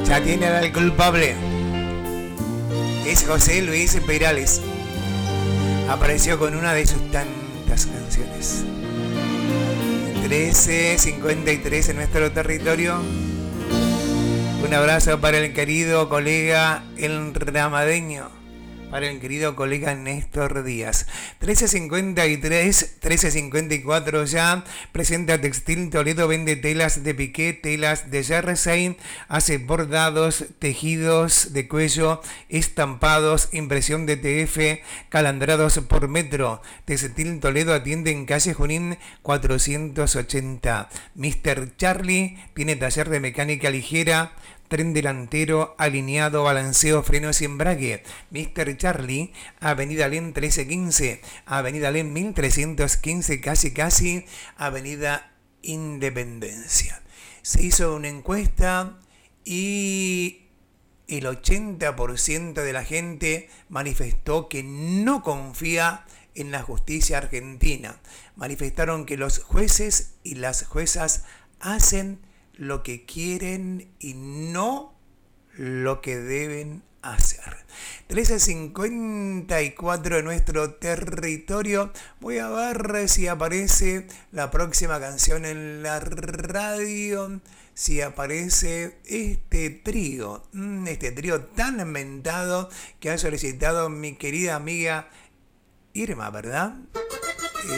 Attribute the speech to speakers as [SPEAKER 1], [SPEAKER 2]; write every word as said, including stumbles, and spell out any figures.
[SPEAKER 1] Ya tiene al culpable. Es José Luis Perales. Apareció con una de sus tantas canciones. trece cincuenta y tres en nuestro territorio. Un abrazo para el querido colega El Ramadeño. Para el querido colega Néstor Díaz. trece cincuenta y tres, trece cincuenta y cuatro ya. Presenta Textil Toledo, vende telas de piqué, telas de jersey, hace bordados, tejidos de cuello, estampados, impresión de T F, calandrados por metro. Textil Toledo atiende en calle Junín cuatrocientos ochenta. mister Charlie tiene taller de mecánica ligera, tren delantero, alineado, balanceo, frenos y embrague. mister Charlie, Avenida Alem trece quince, Avenida Alem mil trescientos quince, casi casi, Avenida Independencia. Se hizo una encuesta y el ochenta por ciento de la gente manifestó que no confía en la justicia argentina. Manifestaron que los jueces y las juezas hacen lo que quieren y no lo que deben hacer. trece cincuenta y cuatro en nuestro territorio. Voy a ver si aparece la próxima canción en la radio. Si aparece este trío. Este trío tan inventado que ha solicitado mi querida amiga Irma, ¿verdad?